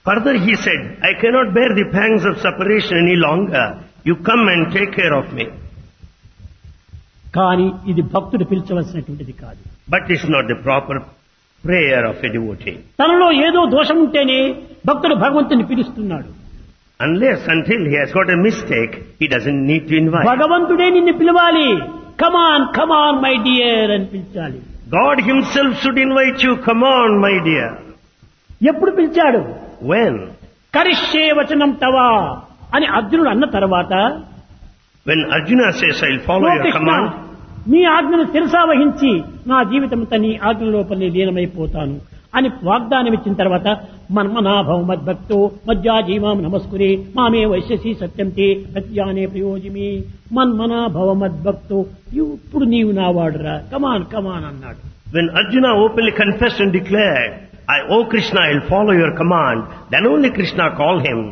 Further he said, I cannot bear the pangs of separation any longer. You come and take care of me. కానీ ఇది భక్తుడు పిలిచవలసినటువంటిది కాదు. But it's not the proper prayer of a devotee. తనలో ఏదో దోషం ఉంటేనే భక్తుడు భగవంతుని పిలుస్తున్నాడు. Unless until he has got a mistake, he doesn't need to invite. భగవంతుడే నిన్ను పిలవాలి. కమ్ ఆన్ మై డియర్ అని పిలిచాలి. God himself should invite you. Come on, my dear. ఎప్పుడు పిలిచాడు? When? కరిష్యే వచనం తవా అని అర్జునుడు అన్న తర్వాత, When Arjuna says, I'll follow "oh your Krishna, command. మీ ఆజ్ఞను శిరసావహించి నా జీవితంతో నీ ఆజ్ఞ లోపలనే లీనమైపోతాను అని వాగ్దానం ఇచ్చిన తర్వాత, మన్మనాభవ మద్భక్తో మజ్జాజీమాం నమస్కురే మామే వైశ్యసి సత్యంతే ప్రత్యానే ప్రయోజమి. మన్మనాభవ మద్భక్తో, ఇప్పుడు నీవు నా వాడురా, కమాన్ అన్నాడు. When Arjuna openly confessed and declared, O Krishna, I'll follow your command, then only Krishna called him.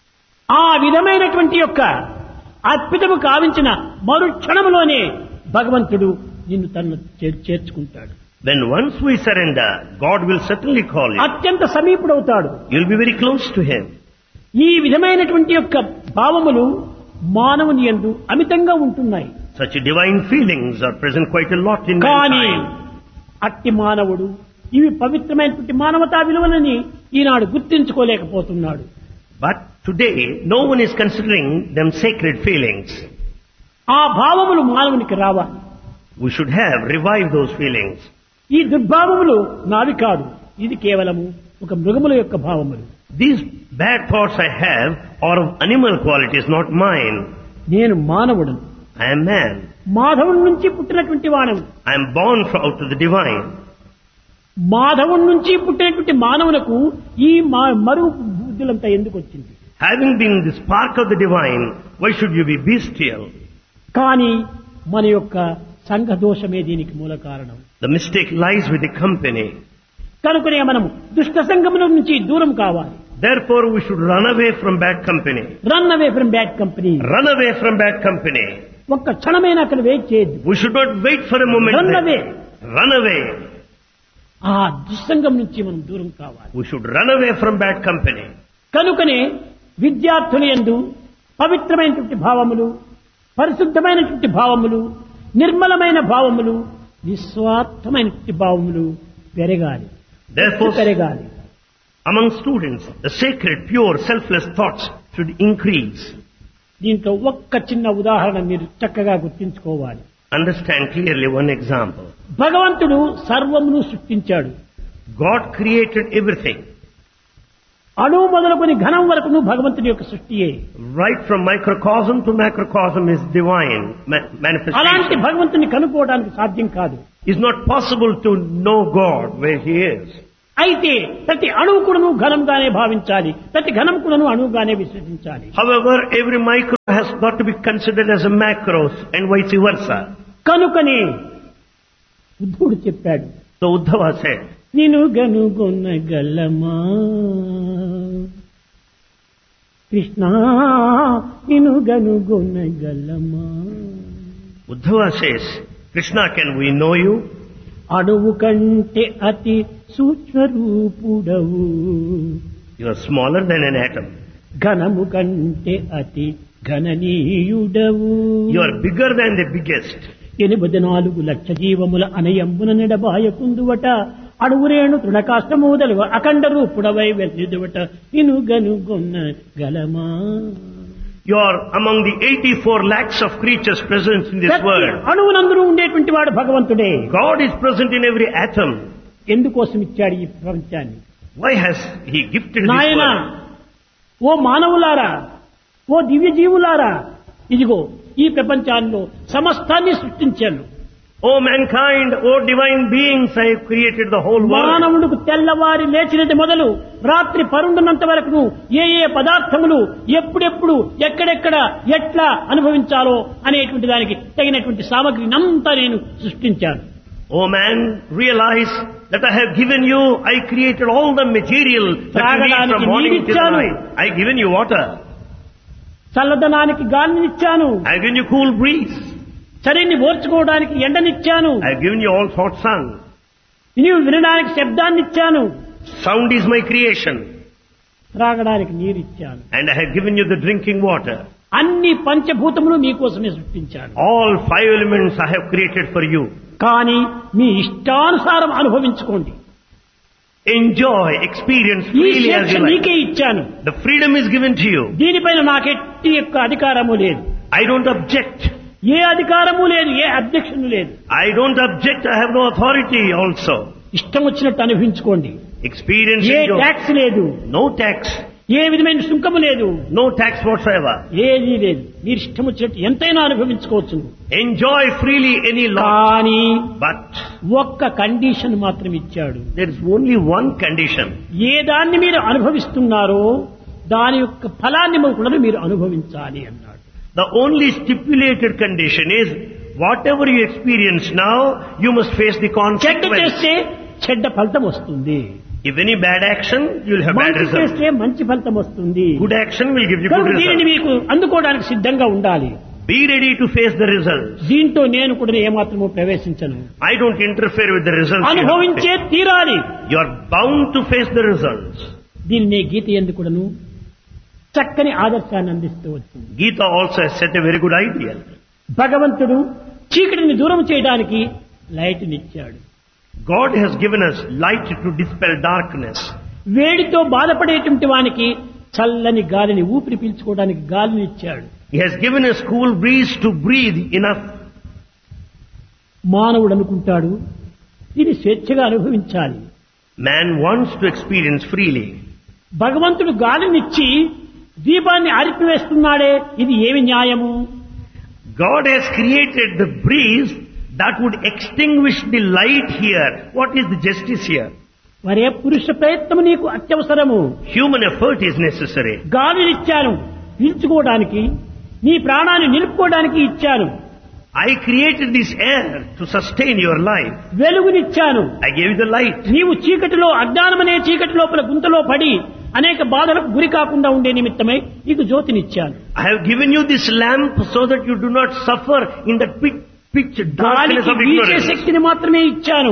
ఆ విధమైనటువంటి యొక్క అద్భుతము కావించిన మరుక్షణములోనే భగవంతుడు నిన్ను తను చేర్చుకుంటాడు. When once we surrender, God will certainly call you. అత్యంత సమీపుడవుతాడు. You'll be very close to him. ఈ విధమైనటువంటి యొక్క భావములు మానవుని యందు అమితంగా ఉంటున్నాయి. Such divine feelings are present quite a lot in కానీ mankind. అట్టి మానవుడు ఇవి పవిత్రమైనటువంటి మానవతా విలువలని ఈనాడు గుర్తించుకోలేకపోతున్నాడు. But today, no one is considering them sacred feelings. ఆ భావములు మానవునికి రావాలి. We should have revived those feelings. ఈ దుర్భావములు నావి కాదు, ఇది కేవలము ఒక మృగముల యొక్క భావములు. These bad thoughts I have are of animal qualities, not mine. నేను మానవుడను, I am man. మాధవుడి నుంచి పుట్టినటువంటి వాడను. I am born out of the divine. మాధవుడి నుంచి పుట్టినటువంటి మానవులకు ఈ మరు బుద్ధులంతా ఎందుకు వచ్చింది? Having been the spark of the divine, why should you be bestial? కానీ మన యొక్క సంఘ దోషమే దీనికి మూల కారణం. The mistake lies with the company. కనుకనే మనము దుష్ట సంఘముల నుంచి దూరం కావాలి. Therefore, we should run away from bad company. Run away from bad company. Run away from bad company. ఒక్క క్షణమైనా అక్కడ వెయిట్ చేయొద్దు. We should not wait for a moment. Run there. away. Run away. ఆ దుస్సంగం నుంచి మనం దూరం కావాలి. We should run away from bad company. కనుకనే విద్యార్థుల యందు పవిత్రమైనటువంటి భావములు, పరిశుద్ధమైనటువంటి భావములు, నిర్మలమైన భావములు, నిస్వార్థమైనటువంటి భావములు పెరగాలి. Therefore, పెరగాలి. among students, the sacred, pure, selfless thoughts should increase. దీంట్లో ఒక్క చిన్న ఉదాహరణ మీరు చక్కగా గుర్తించుకోవాలి. Understand clearly one example. భగవంతుడు సర్వమును సృష్టించాడు. God created everything. అణువు మొదలుకొని ఘనం వరకును భగవంతుడి యొక్క సృష్టియే. Right from microcosm to macrocosm is divine అలాంటి manifestation. భగవంతుని కనుక్కోవడానికి సాధ్యం కాదు. It's not possible to know God where He is. అయితే ప్రతి అణువు కూడాను ఘనంగానే భావించాలి, ప్రతి ఘనం కూడాను అణువుగానే విశ్వసించాలి. However, every micro has got to be considered as a macros and vice versa. కనుకనే ఉద్ధవుడు చెప్పాడు, So Uddhava said, నిన్ను గనుగొనగలమా కృష్ణ, నిన్ను గనుగొనగలమా. Uddhava says, Krishna, can we know you? అణువు కంటే అతి సూక్ష్మరూపుడవు, You are smaller than an atom. ఘనము కంటే అతి ఘననీయుడవు. You are bigger than the biggest. 84 లక్ష జీవముల అనయంబున నిడబాయకుందువట, అడుగురేణు తృణకాష్టమూదలు అఖండ రూపుడవై వెలిదువట, నిన్ను గనుగొన్న గలమా. You are among the 84 lakhs of creatures present in this world. అణువునందరూ ఉండేటువంటి వాడు భగవంతుడే. God is present in every atom. ఎందుకోసం ఇచ్చాడు ఈ ప్రపంచాన్ని? Why has He gifted this నాయన, world? ఓ మానవులారా, ఓ దివ్య జీవులారా, ఇదిగో ఈ ప్రపంచాల్లో సమస్తాన్ని సృష్టించాను. O mankind, O divine beings, I have created the whole world. మానవుడికి తెల్లవారి లేచినది మొదలు రాత్రి పరుండున్నంత వరకు ఏ ఏ పదార్థములు ఎప్పుడెప్పుడు ఎక్కడెక్కడ ఎట్లా అనుభవించాలో అనేటువంటి దానికి తగినటువంటి సామగ్రిని అంతా నేను సృష్టించాను. O man, realize that I have given you, I created all the material that you need from morning till night. I have given you water. చల్లదనానికి గాలినిచ్చాను. I have given you cool breeze. చలిని ఓర్చుకోవడానికి ఎండనిచ్చాను. I have given you all hot sun. నీవు వినడానికి శబ్దాన్నిచ్చాను. Sound is my creation. త్రాగడానికి నీరు ఇచ్చాను. And I have given you the drinking water. అన్ని పంచభూతములు మీకోసమే సృష్టించాను. All 5 elements I have created for you. కానీ మీ ఇష్టానుసారం అనుభవించుకోండి. Enjoy, experience ఈ freely as శిక్ష you like. నీకే ఇచ్చాను. The freedom is given to you. దీనిపైన నాకెట్టి యొక్క అధికారము లేదు. I don't object. ఏ అధికారము లేదు, ఏ అబ్జెక్షన్ లేదు. I don't object. I have no authority also. ఇష్టం వచ్చినట్టు అనుభవించుకోండి. Experience ఏ enjoy. ట్యాక్స్ లేదు, No tax. ఏ విధమైన సుంకము లేదు, No tax whatsoever. ఏదీ లేదు. మీరు ఇష్టం వచ్చినట్టు ఎంతైనా అనుభవించుకోవచ్చు. Enjoy freely any law. కానీ But ఒక్క కండిషన్ మాత్రం ఇచ్చాడు. there is only one condition. ఏ దాన్ని మీరు అనుభవిస్తున్నారో దాని యొక్క ఫలాన్ని కూడా మీరు అనుభవించాలి అన్నాడు. The only stipulated condition is whatever you experience now, you must face the చెడ్డ consequence. చేస్తే చెడ్డ ఫలితం వస్తుంది, If any bad action, you will have bad మంచి result. చేస్తే మంచి ఫలితం వస్తుంది. Good action will give you good కనుక దీనిని result. మీకు అందుకోవడానికి సిద్ధంగా ఉండాలి. Be ready to face the results. దీంతో నేను కూడా ఏమాత్రమూ ప్రవేశించను. I don't interfere with the results. you have to అనుభవించే face. తీరాలి. You are bound to face the results. దీనినే గీత ఎందుకును చక్కని ఆదర్శాన్ని అందిస్తూ వచ్చింది. Gita also has set a very good ideal. భగవంతుడు చీకటిని దూరం చేయడానికి లైట్ని ఇచ్చాడు. God has given us light to dispel darkness. వేడితో బాధపడేటువంటి వానికి చల్లని గాలిని ఊపిరి పీల్చుకోవడానికి గాలిని ఇచ్చాడు. He has given us cool breeze to breathe enough. మానవుడు అనుకుంటాడు ఇది స్వేచ్ఛగా అనుభవించాలి. Man wants to experience freely. భగవంతుడు గాలినిచ్చి దీపాన్ని ఆరిపివేస్తున్నాడే, ఇది ఏమి న్యాయము? God has created the breeze that would extinguish the light here. What is the justice here? మరే పురుష ప్రయత్నం నీకు అత్యవసరము. Human effort is necessary. గాలినిచ్చాను పీల్చుకోవడానికి, నీ ప్రాణాన్ని నిలుపుకోవడానికి ఇచ్చాను. I created this air to sustain your life. వెలుగునిచ్చాను. I gave you the light. నీవు చీకటిలో అజ్ఞానమనే చీకటి లోపల గుంతలో పడి అనేక బాధలకు గురి కాకుండా ఉండే నిమిత్తమై నీకు జ్యోతినిచ్చాను. I have given you this lamp so that you do not suffer in the pitch darkness గాలికి of వీచే ignorance. శక్తిని మాత్రమే ఇచ్చాను.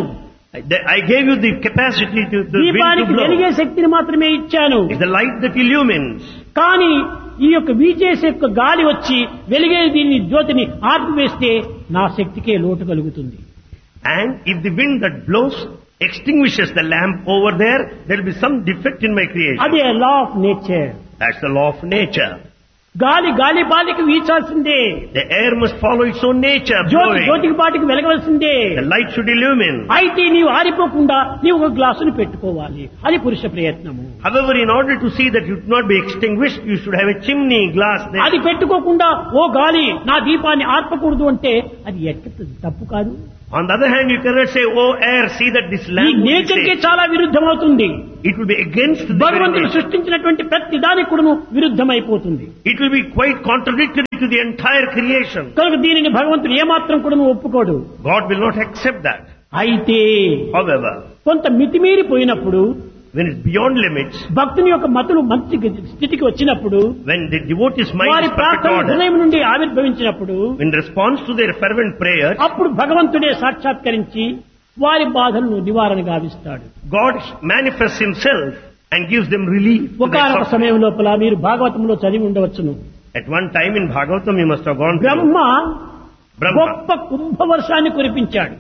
I gave you the capacity to the wind to దీపానికి వెలిగే blow. శక్తిని మాత్రమే ఇచ్చాను. It's the light that illumines. కానీ ఈ యొక్క వీచేసే యొక్క గాలి వచ్చి వెలిగే దీన్ని జ్యోతిని ఆర్పివేస్తే నా శక్తికే లోటు కలుగుతుంది. And if the wind that blows extinguishes the lamp over there will be some defect in my creation. అదే law of nature. That's the law of nature. గాలి గాలి పాటికి వీచాల్సిందే, The air must follow its own nature, Jyothi blowing. జ్యోతికి పాటికి వెలగవలసిందే. The light should illumine. అయితే నీవు ఆరిపోకుండా నీవు ఒక గ్లాసును పెట్టుకోవాలి, అది పురుష ప్రయత్నము. However, in order to see that you do not be extinguished, you should have a chimney glass there. అది పెట్టుకోకుండా ఓ గాలి నా దీపాన్ని ఆర్పకూడదు అంటే అది ఎట్లా తప్పు కాదు. On the other hand, you cannot say, oh air, see that this ఈ lamp will be నేచర్కే safe. చాలా విరుద్ధమవుతుంది. It will be against the very భగవంతుడు nature. సృష్టించినటువంటి ప్రతి దానికి కూడాను విరుద్ధమైపోతుంది. It will be quite contradictory to the entire creation. కనుక దీనిని భగవంతుడు ఏమాత్రం కూడాను ఒప్పుకోడు. God will not accept that. అయితే However, కొంత మితిమీరిపోయినప్పుడు, when it's beyond limits, భక్తుని యొక్క మతులు మంచి స్థితికి వచ్చినప్పుడు, when the devotee's mind వారి is perfect ప్రార్థన order, హృదయం నుండి ఆవిర్భవించినప్పుడు in response to their fervent prayer, అప్పుడు భగవంతుడే సాక్షాత్కరించి వారి బాధలను నివారణ గావిస్తాడు. God manifests himself and gives them relief. to their ఒకనొక suffering. సమయం లోపల మీరు భాగవతంలో చదివి ఉండవచ్చును. At one time in Bhagavatam you must have gone Brahma Brahma. గొప్ప కుంభవర్షాన్ని కురిపించాడు.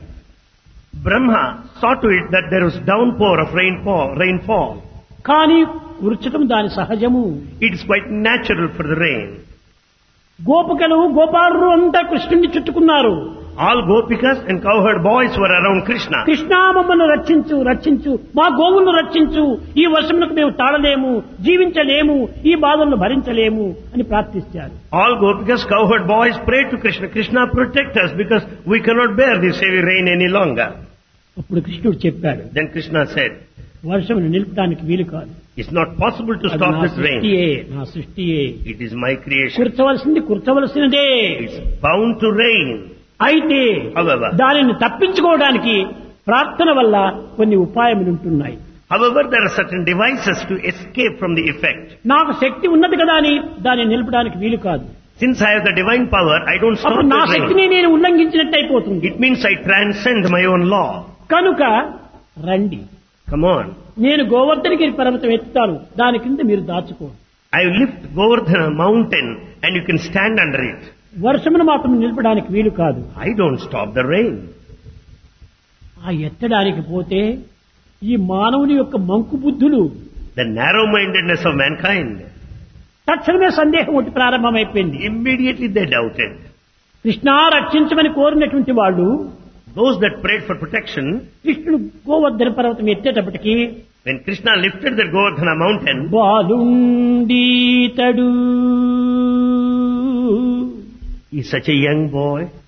Brahma saw to it that there was downpour of rainfall. కానీ కుర్చటం దాని సహజము. It is quite natural for the rain. గోపికలు గోపాలురు అంతా కృష్ణుడిని చుట్టుకున్నారు. All gopikas and cowherd boys were around Krishna. Krishna మమ్మల్ని రక్షించు రక్షించు, మా గోవులను రక్షించు, ఈ వర్షములకు మేము తాళలేము, జీవించలేము, ఈ బాధలను భరించలేము అని ప్రార్థించారు. All gopikas, cowherd boys prayed to Krishna, Krishna protect us because we cannot bear this heavy rain any longer. అప్పుడు కృష్ణుడు చెప్పాడు, Then Krishna said, వర్షమును నిలుపడానికి వీలు కాదు, it's not possible to అది stop నా this rain. సృష్టియే, నా సృష్టియే, It is my creation. కుర్చవలసింది కుర్చవలసినదే. It's bound to rain. అయితే However, దానిని తప్పించుకోవడానికి ప్రార్థన వల్ల కొన్ని ఉపాయములు ఉంటున్నాయి. however, there are certain devices to escape from the effect. నాకు శక్తి ఉన్నది కదా అని దాన్ని నిలపడానికి వీలు కాదు. Since I have the divine power, I don't stop అప్పుడు నా the rain. శక్తిని నేను ఉల్లంఘించినట్టు అయిపోతుంది. It means I transcend my own law. కనుక రండి, Come on. నేను గోవర్ధనగిరి పర్వతం ఎత్తుతాను, దాని కింద మీరు దాచుకోండి. I will lift Govardhana mountain and you can stand under it. వర్షమును మాత్రం నిలపడానికి వీలు కాదు. I don't stop the rain. ఆ ఎత్తడానికి పోతే ఈ మానవుని యొక్క మంకు బుద్ధులు, The narrow-mindedness of mankind. తక్షణమే సందేహం ఒకటి ప్రారంభమైపోయింది. Immediately they doubted. కృష్ణ రక్షించమని కోరినటువంటి వాళ్ళు, Those that prayed for protection, కృష్ణుడు గోవర్ధన పర్వతం ఎత్తేటప్పటికి when Krishna lifted the Govardhana mountain, బాలుండీతడు, he's such a young boy.